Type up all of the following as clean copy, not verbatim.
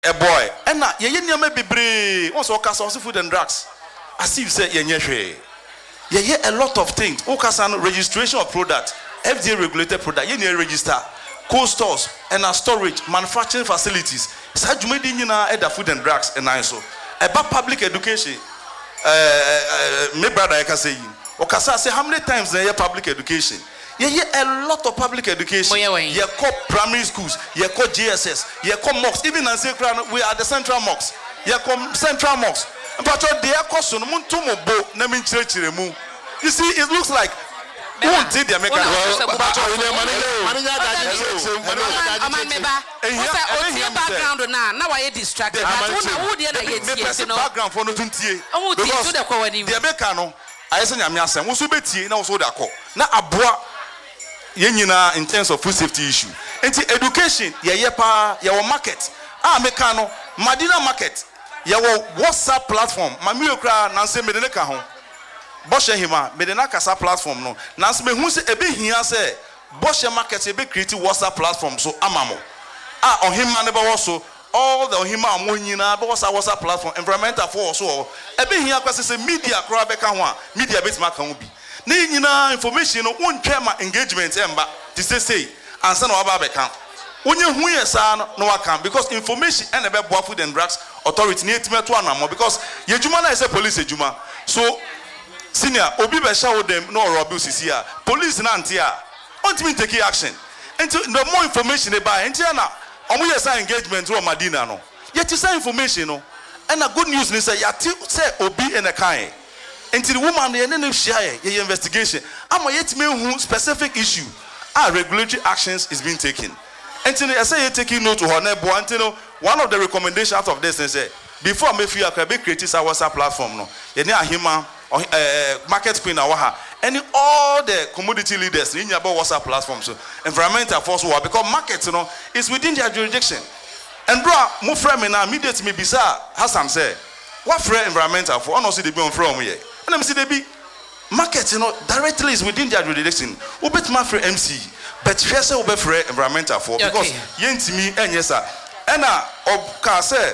a boy. And now, ye may be brave. Also, cast food and drugs. As if say ye hear a lot of things. Okasan registration of product, FDA regulated product. You need register cold stores and storage, manufacturing facilities. Such made in the food and drugs and also about public education. My brother, I can say, Okasa say how many times they hear public education. You hear a lot of public education. You call primary schools, you call GSS, you call mosques. Even in Sekran, we are the central mosques. You call central mosques. But they are costing you see, it looks like won't did the American background now I distracted. Background for no the Americano. I say I'm saying who subeti na so da call. Na aboa yenina in terms of food safety issue. Enti education ye pa ye market. Americano Madina market. Ye WhatsApp platform. Mami okra na se medene ka ho. Boshe hima medena kasa platform no. Na se me hu se ebe hia se Boshe market ebe create WhatsApp platform so amamo. On hima ne ba so all the hima amonyina be WhatsApp platform environmental for so ebe hia kwase se media kra be ka ho a media bet ma ka ho bi. Na nyina information no wontwa ma engagement emba to say ansa na oba be ka. Onye hu yesa no waka because information and ebe boa food and drugs authority na etime to anamo because yejuma na ese police ejuma so senior obi be sha them no rob sisi a police na antia ontimi take action and the more information they buy entia na omo yesa engagement ro Madina no yet say information no and a good news ni say yati say obi in a kind until the woman dey na share your investigation am yetime hu specific issue regulatory actions is being taken until I say you taking note to her na bo until one of the recommendations out of this is say before me feel I be create a WhatsApp platform no ye ni ahima market queen awaha and all the commodity leaders in about WhatsApp platforms so environmental force war because market you know is within their jurisdiction and bro mo friend me now immediate me bisa Hassan say what friend environmental for honestly they be on from here and them see they be market you know directly is within their jurisdiction we bet my friend MC but first we be friend environmental for because yentimi enye sir and ka say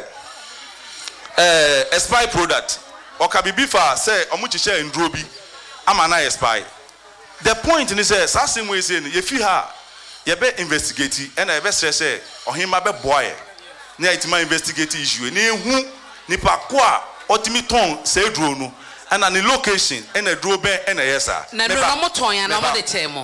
a spy product Oka bibifa say omuchiche ndro bi ama na spy. The point is say same way say ye fi ha ye be investigate and e be say ohima be boy na itima investigate issue na ehu nipa ko a otimi ton say dro no and an location and a dro be and yesa na no mo ton ya na mo de temo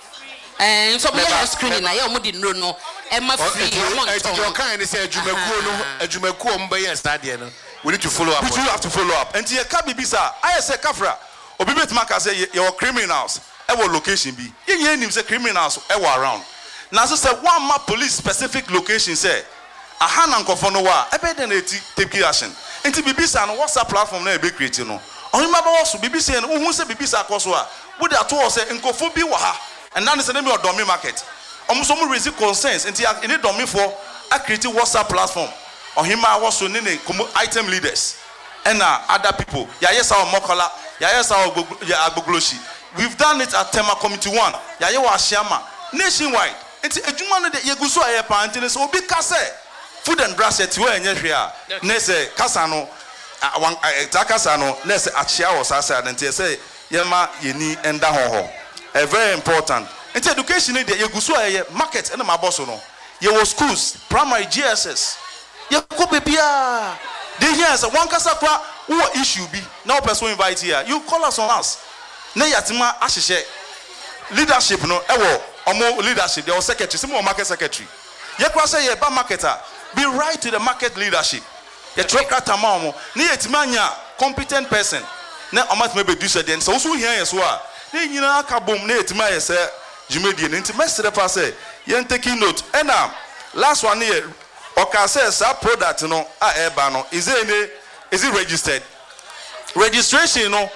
so be screen na ye mo di no no e ma free mo ton your kind say adwumakuo mba ye stadium no we need to follow up. You have to follow up. And you can't be bisa. I say Kafra. Obibet Maka say your criminals. Ever location be. You hear say criminals ever around. Now so say one map police specific location say. Aha na nkofono wa. Ebe den take action. Enti bibisa no WhatsApp platform na ebe create no. Ohima ba waso bibisa no hu say bibisa akoso a. Wo dey ato say nkofo bi wa ha. And now say name your dummy market. Omuso mu raise concerns. Enti any dummy for a create WhatsApp platform. Ohima was so nene item leaders and other people. Yes, our Mokola, yes, our Agbogloshi. We've done it at Tema Committee 1. Yaye wa Shama nationwide. It's a jumano de Yeguso air pantines or big case. Food and brass at where and yet Nese Casano, Takasano, Nese Achia or Sasa and say Yama Yeni and Daho. A very important. It's education in the Yeguso market and Mabosono. Your schools, primary GSS. You could be here. They hear one kasakwa what issue be now person invite here. You call us on us. Na yatima ashishe leadership no ewo omo leadership there was secretary some market secretary. You cross say ba marketer be right to the market leadership. You track that amount na yatima nya competent person. Na omat me be do so then so here so a. Na nyina ka bom na yatima ye say jumedie nti mestre pa say you taking note. And last one here Oka says that product no is it registered? Registration no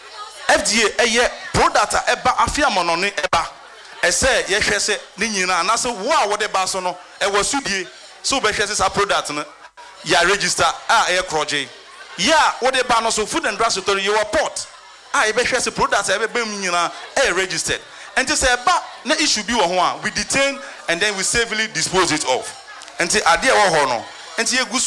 FDA product eba afia mononi eba say ye hwe se ni nyina na se wo a wo de ba so no e wasudie so be hwe se that product no ya register kroje ya wo de ba no so food and drugs authority your port e be hwe se product e be bam nyina registered and to say eba na issue bi wo ho a we detain and then we safely dispose it of. And say idea wo ho no nti egu